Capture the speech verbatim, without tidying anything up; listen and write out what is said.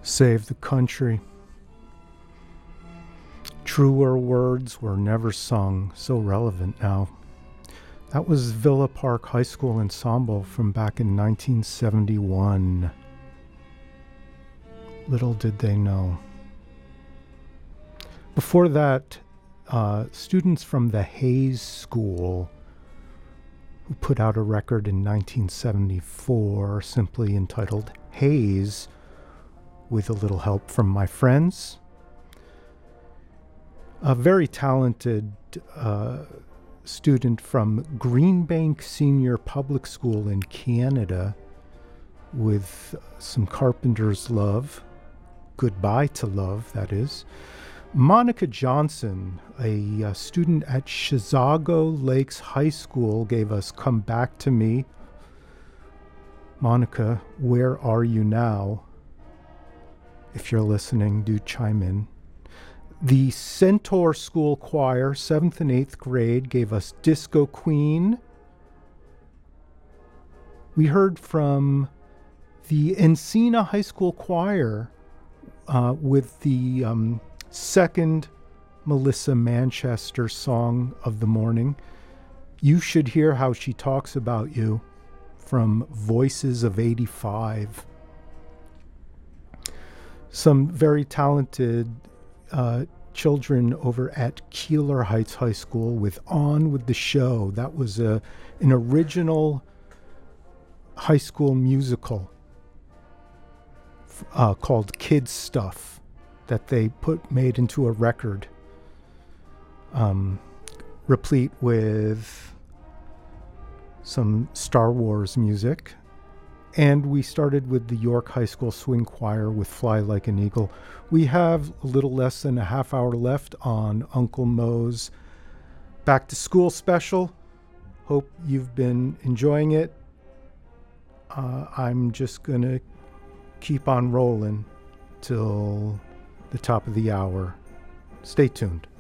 Save the country. Truer words were never sung, so relevant now. That was Villa Park High School Ensemble from back in nineteen seventy-one. Little did they know. Before that, uh, students from the Hayes School, who put out a record in nineteen seventy-four simply entitled Hayes, with a little help from my friends. A very talented uh, student from Greenbank Senior Public School in Canada with some Carpenter's Love, Goodbye to Love, that is. Monica Johnson, a, a student at Chisago Lakes High School, gave us Come Back to Me. Monica, where are you now? If you're listening, do chime in. The Centaur School Choir, seventh and eighth grade, gave us Disco Queen. We heard from the Encina High School Choir uh, with the um, second Melissa Manchester song of the morning, You Should Hear How She Talks About You, from Voices of eighty-five. Some very talented uh, children over at Keeler Heights High School with On With the Show. That was a, an original high school musical uh, called Kids Stuff that they put made into a record, um, replete with some Star Wars music. And we started with the York High School Swing Choir with Fly Like an Eagle. We have a little less than a half hour left on Uncle Mo's Back to School special. Hope you've been enjoying it. Uh, I'm just going to keep on rolling till the top of the hour. Stay tuned.